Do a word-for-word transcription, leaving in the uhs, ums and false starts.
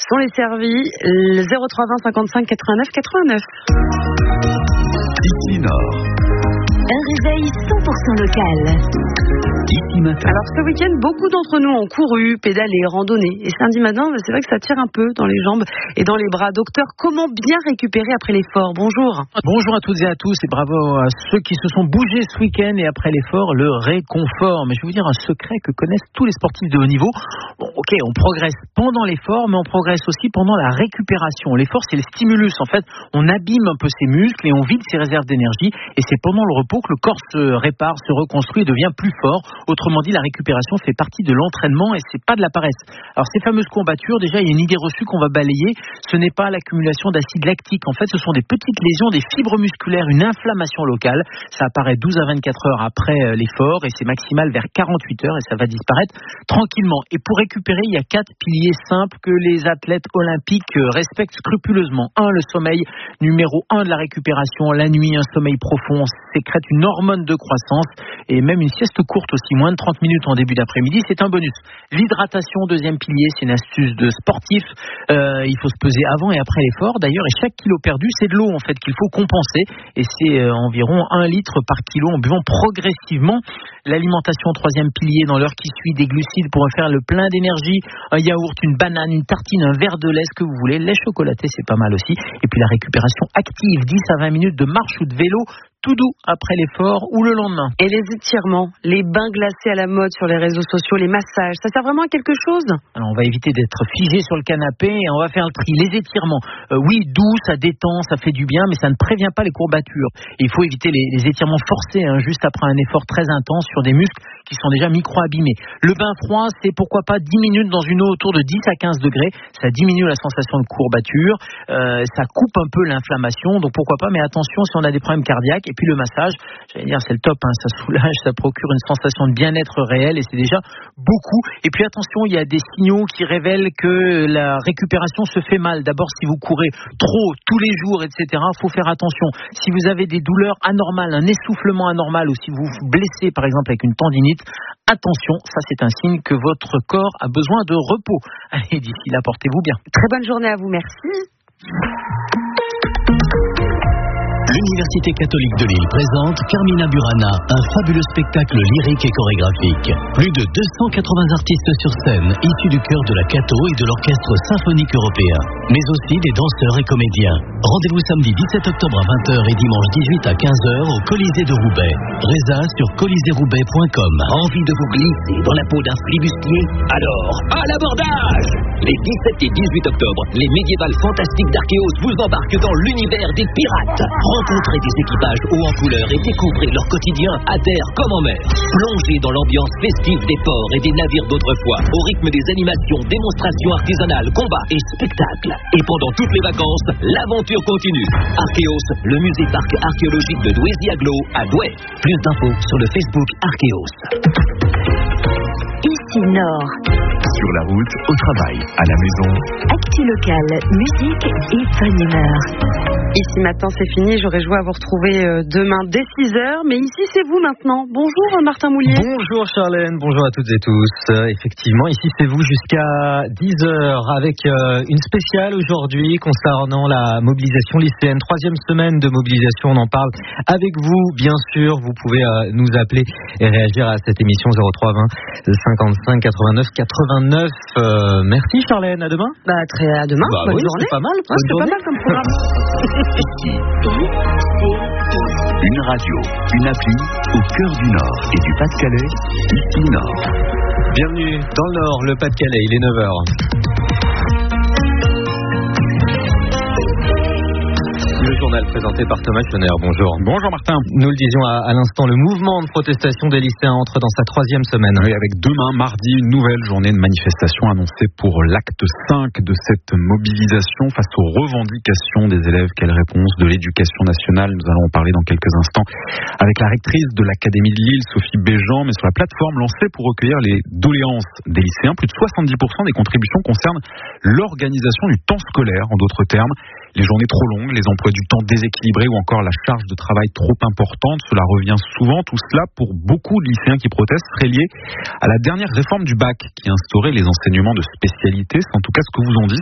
sont les servis. Le zéro trois vingt cinquante-cinq quatre-vingt-neuf quatre-vingt-neuf. Ici Nord. Un réveil cent pour cent local. Ici Matin. Alors ce week-end, beaucoup d'entre nous ont couru, pédalé, randonné. Et samedi matin, c'est vrai que ça tire un peu dans les jambes et dans les bras. Docteur, comment bien récupérer après l'effort? Bonjour. Bonjour à toutes et à tous et bravo à ceux qui se sont bougés ce week-end et après l'effort, le réconfort. Mais je vais vous dire un secret que connaissent tous les sportifs de haut niveau. Bon, ok, on progresse pendant l'effort, mais on progresse aussi pendant la récupération. L'effort, c'est le stimulus. En fait, on abîme un peu ses muscles et on vide ses réserves d'énergie. Et c'est pendant le repos que le corps se répare, se reconstruit et devient plus fort. Autrement dit, la récupération fait partie de l'entraînement et c'est pas de la paresse. Alors ces fameuses courbatures, déjà il y a une idée reçue qu'on va balayer. Ce n'est pas l'accumulation d'acide lactique. En fait, ce sont des petites lésions, des fibres musculaires, une inflammation locale. Ça apparaît douze à vingt-quatre heures après l'effort et c'est maximal vers quarante-huit heures et ça va disparaître tranquillement. Et pour récupérer, il y a quatre piliers simples que les athlètes olympiques respectent scrupuleusement. Un, le sommeil. Numéro un de la récupération, la nuit, un sommeil profond. On sécrète une hormone de croissance et même une sieste courte aussi, moins de trente minutes en début d'après-midi, c'est un bonus. L'hydratation, deuxième pilier, c'est une astuce de sportif. Euh, il faut se peser avant et après l'effort. D'ailleurs, et chaque kilo perdu, c'est de l'eau en fait qu'il faut compenser. Et c'est euh, environ un litre par kilo en buvant progressivement. L'alimentation, troisième pilier, dans l'heure qui suit, des glucides pour faire le plein d'énergie. Un yaourt, une banane, une tartine, un verre de lait, ce que vous voulez. Lait chocolaté, c'est pas mal aussi. Et puis la récupération active, dix à vingt minutes de marche ou de vélo. Tout doux après l'effort ou le lendemain. Et les étirements, les bains glacés à la mode sur les réseaux sociaux, les massages, ça sert vraiment à quelque chose? Alors on va éviter d'être figé sur le canapé et on va faire le tri. Les étirements, euh, oui, doux, ça détend, ça fait du bien, mais ça ne prévient pas les courbatures. Et il faut éviter les, les étirements forcés, hein, juste après un effort très intense sur des muscles qui sont déjà micro-abîmés. Le bain froid, c'est pourquoi pas dix minutes dans une eau autour de dix à quinze degrés. Ça diminue la sensation de courbature, euh, ça coupe un peu l'inflammation, donc pourquoi pas, mais attention si on a des problèmes cardiaques. Et puis le massage, j'allais dire c'est le top, hein, ça soulage, ça procure une sensation de bien-être réel et c'est déjà beaucoup. Et puis attention, il y a des signaux qui révèlent que la récupération se fait mal. D'abord, si vous courez trop tous les jours, et cetera, il faut faire attention. Si vous avez des douleurs anormales, un essoufflement anormal ou si vous vous blessez par exemple avec une tendinite, attention, ça c'est un signe que votre corps a besoin de repos. Allez, d'ici là, portez-vous bien. Très bonne journée à vous, merci. L'Université catholique de Lille présente Carmina Burana, un fabuleux spectacle lyrique et chorégraphique. Plus de deux cent quatre-vingts artistes sur scène, issus du chœur de la Cato et de l'Orchestre symphonique européen, mais aussi des danseurs et comédiens. Rendez-vous samedi dix-sept octobre à vingt heures et dimanche dix-huit à quinze heures au Colisée de Roubaix. Résa sur colisée roubaix point com. Envie de vous glisser dans la peau d'un flibustier? Alors, à l'abordage! Les dix-sept et dix-huit octobre, les médiévales fantastiques d'Archéos vous embarquent dans l'univers des pirates. Rencontrez des équipages hauts en couleur et découvrez leur quotidien à terre comme en mer. Plongez dans l'ambiance festive des ports et des navires d'autrefois, au rythme des animations, démonstrations artisanales, combats et spectacles. Et pendant toutes les vacances, l'aventure continue. Archéos, le musée-parc archéologique de Douaisis-Aglo à Douai. Plus d'infos sur le Facebook Archéos. Ici Nord. Sur la route, au travail, à la maison. Actu local, musique et bonne humeur. Ici Matin, c'est fini. J'aurais joué à vous retrouver demain dès six heures. Mais ici, c'est vous maintenant. Bonjour Martin Moulier. Bonjour Charlène, bonjour à toutes et tous. Euh, effectivement, ici c'est vous jusqu'à dix heures avec euh, une spéciale aujourd'hui concernant la mobilisation lycéenne. Troisième semaine de mobilisation, on en parle avec vous, bien sûr. Vous pouvez euh, nous appeler et réagir à cette émission zéro trois vingt cinquante-cinq quatre-vingt-neuf quatre-vingt-neuf. Euh, merci Charlène, à demain. Bah, très à demain, bah, bonne oui, journée. C'est pas mal. Ouais, c'est pas mal comme programme. Une radio, une appli au cœur du Nord et du Pas-de-Calais, ici Nord. Bienvenue dans le Nord, le Pas-de-Calais, il est neuf heures. Le journal présenté par Thomas Schoner. Bonjour. Bonjour Martin. Nous le disions à, à l'instant, le mouvement de protestation des lycéens entre dans sa troisième semaine. Oui, avec demain, mardi, une nouvelle journée de manifestation annoncée pour l'acte cinq de cette mobilisation face aux revendications des élèves. Quelle réponse de l'éducation nationale? Nous allons en parler dans quelques instants avec la rectrice de l'Académie de Lille, Sophie Béjean, mais sur la plateforme lancée pour recueillir les doléances des lycéens. Plus de soixante-dix pour cent des contributions concernent l'organisation du temps scolaire, en d'autres termes. Les journées trop longues, les emplois du temps déséquilibrés ou encore la charge de travail trop importante, cela revient souvent. Tout cela, pour beaucoup de lycéens qui protestent, serait lié à la dernière réforme du bac qui instaurait les enseignements de spécialité. C'est en tout cas ce que vous ont dit